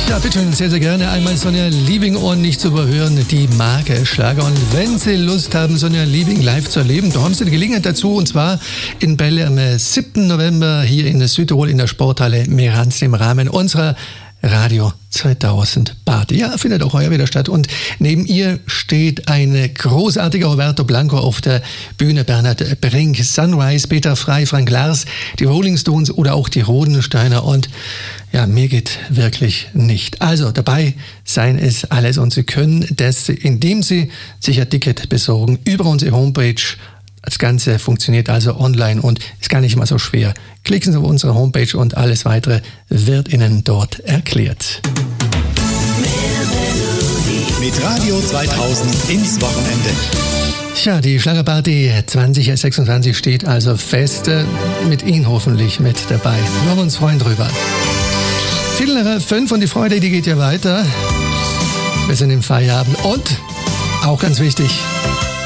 Ja, bitte sehr, sehr gerne. Einmal Sonja Liebing und nicht zu überhören, die Marke Schlager. Und wenn Sie Lust haben, Sonja Liebing live zu erleben, da haben Sie die Gelegenheit dazu. Und zwar in Bell am 7. November hier in Südtirol in der Sporthalle Meranz im Rahmen unserer Radio 2000 Party. Ja, findet auch heuer wieder statt. Und neben ihr steht ein großartiger Roberto Blanco auf der Bühne. Bernhard Brink, Sunrise, Peter Frey, Frank Lars, die Rolling Stones oder auch die Rodensteiner. Und ja, mehr geht wirklich nicht. Also dabei sein ist alles. Und Sie können das, indem Sie sich ein Ticket besorgen, über unsere Homepage. Das Ganze funktioniert also online und ist gar nicht mal so schwer. Klicken Sie auf unsere Homepage und alles Weitere wird Ihnen dort erklärt. Mit Radio 2000 ins Wochenende. Tja, die Schlagerparty 2026 steht also fest. Mit Ihnen hoffentlich mit dabei. Wir wollen uns freuen drüber. Viertel nach 5 und die Freude, die geht ja weiter. Wir sind im Feierabend und auch ganz wichtig,